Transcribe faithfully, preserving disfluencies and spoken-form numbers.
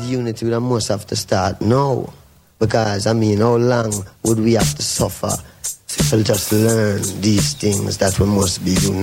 unity, we must have to start now. Because, I mean, how long would we have to suffer to just learn these things that we must be united?